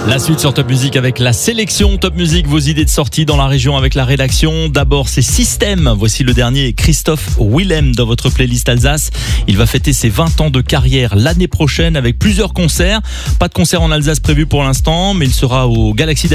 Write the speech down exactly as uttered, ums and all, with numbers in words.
La suite sur Top Music avec la sélection Top Music, vos idées de sortie dans la région avec la rédaction. D'abord, c'est Système. Voici le dernier, Christophe Willem dans votre playlist Alsace. Il va fêter ses vingt ans de carrière l'année prochaine avec plusieurs concerts. Pas de concert en Alsace prévu pour l'instant, mais il sera au Galaxy